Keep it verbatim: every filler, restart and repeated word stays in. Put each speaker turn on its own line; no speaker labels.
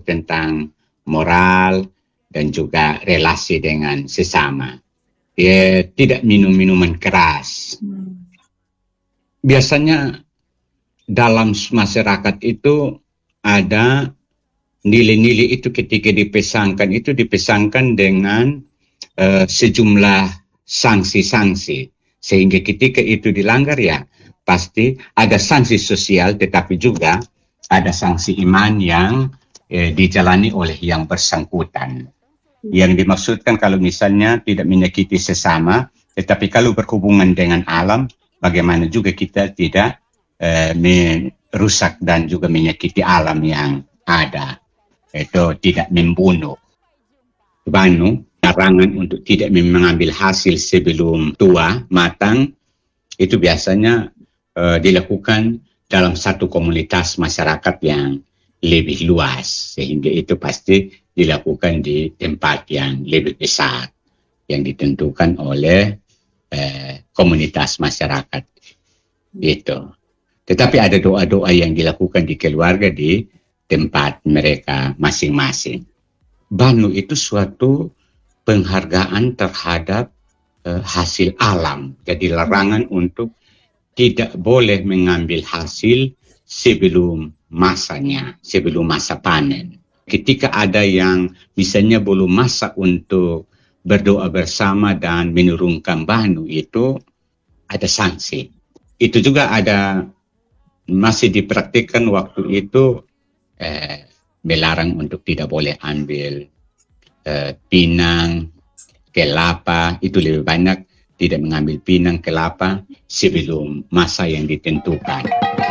tentang moral dan juga relasi dengan sesama. Ya, tidak minum minuman keras. Biasanya dalam masyarakat itu ada nilai-nilai itu ketika dipesankan itu dipesankan dengan uh, sejumlah sanksi-sanksi, sehingga ketika itu dilanggar ya pasti ada sanksi sosial, tetapi juga ada sanksi iman yang eh, dijalani oleh yang bersangkutan. Yang dimaksudkan kalau misalnya tidak menyakiti sesama, tetapi kalau berhubungan dengan alam, bagaimana juga kita tidak eh, merusak dan juga menyakiti alam yang ada. Itu tidak membunuh. Banu, larangan untuk tidak mengambil hasil sebelum tua, matang, itu biasanya uh, dilakukan dalam satu komunitas masyarakat yang lebih luas, sehingga itu pasti dilakukan di tempat yang lebih besar, yang ditentukan oleh uh, komunitas masyarakat itu. Tetapi ada doa-doa yang dilakukan di keluarga di tempat mereka masing-masing. Banu itu suatu penghargaan terhadap uh, hasil alam. Jadi larangan untuk tidak boleh mengambil hasil sebelum masanya, sebelum masa panen. Ketika ada yang misalnya belum masa untuk berdoa bersama dan menurunkan banu, itu ada sanksi. Itu juga ada masih dipraktikkan waktu itu, eh, melarang untuk tidak boleh ambil uh, pinang, kelapa, itu lebih banyak tidak mengambil pinang, kelapa sebelum masa yang ditentukan.